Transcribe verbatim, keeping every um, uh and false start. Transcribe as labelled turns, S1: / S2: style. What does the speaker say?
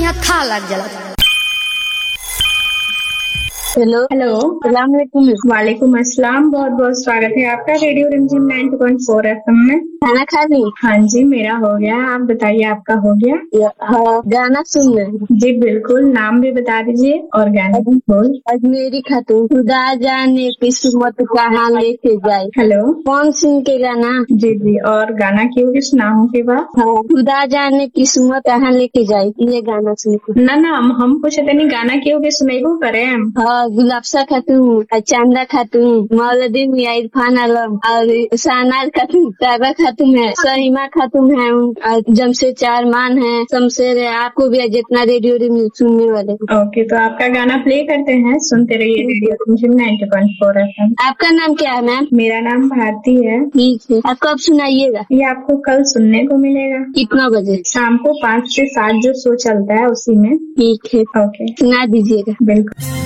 S1: यहाँ था लग जाला।
S2: हेलो
S3: हेलो,
S2: सलाम वालेकुम।
S3: वालेकुम अस्सलाम। बहुत बहुत स्वागत है आपका रेडियो रिमझिम नाइन्टी पॉइंट फोर एफएम में।
S2: खाना खा ली?
S3: हाँ जी, मेरा हो गया। आप बताइए, आपका हो गया?
S2: या- हाँ, गाना सुन रहे हैं।
S3: जी बिल्कुल, नाम भी बता दीजिए और गाने की बोल।
S2: अजमेरी खातून। खुदा जाने किस्मत कहाँ लेके जाए।
S3: हेलो,
S2: कौन सिंह के गाना?
S3: जी जी, और गाना क्यों के सुनाऊं के बाद?
S2: हाँ, खुदा जाने किस्मत कहाँ लेके जाए, ये गाना सुन के।
S3: ना ना, हम हम पूछे तनी गाना क्यों के सुनेबो करे हम।
S2: हाँ, गुलाबसा खातून, चांदा खातून, मौलवी मियां इरफान आलम और शाहनाज खातून, ताबा खातून है, सहीमा खातून है, और जमशेद चारमान है, शमशेर है। आपको भी जितना रेडियो रिमझिम सुनने वाले।
S3: ओके, तो आपका गाना प्ले करते हैं, सुनते रहिए रेडियो रिमझिम नाइन्टी पॉइंट फोर एफएम।
S2: आपका नाम क्या है मैम?
S3: मेरा नाम भारती है।
S2: ठीक है, आप कब सुनाइएगा?
S3: ये आपको कल सुनने को मिलेगा,
S2: कितना बजे?
S3: शाम को पाँच से सात जो शो चलता है उसी में।
S2: ठीक है,
S3: ओके,
S2: सुना दीजिएगा।
S3: बिल्कुल।